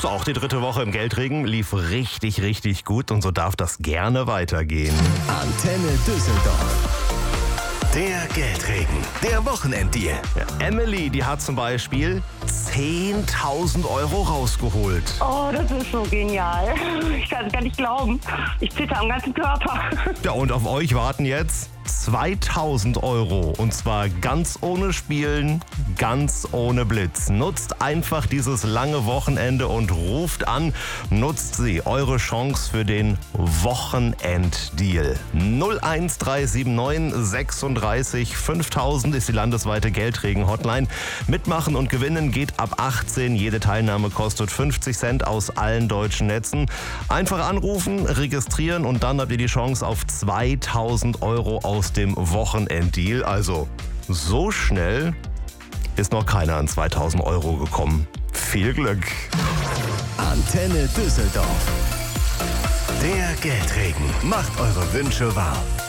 So, auch die dritte Woche im Geldregen lief richtig, richtig gut und so darf das gerne weitergehen. Antenne Düsseldorf. Der Geldregen, der Wochenenddeal. Ja, Emily, die hat zum Beispiel 10.000 Euro rausgeholt. Oh, das ist so genial. Ich kann es gar nicht glauben. Ich zitter am ganzen Körper. Ja, und auf euch warten jetzt 2.000 Euro. Und zwar ganz ohne Spielen, ganz ohne Blitz. Nutzt einfach dieses lange Wochenende und ruft an. Nutzt sie, eure Chance für den Wochenenddeal. 01379 36 5000 ist die landesweite Geldregen-Hotline. Mitmachen und gewinnen geht ab 18. Jede Teilnahme kostet 50 Cent aus allen deutschen Netzen. Einfach anrufen, registrieren und dann habt ihr die Chance auf 2.000 Euro aus dem Wochenenddeal. Also so schnell ist noch keiner an 2.000 Euro gekommen. Viel Glück! Antenne Düsseldorf. Der Geldregen macht eure Wünsche wahr.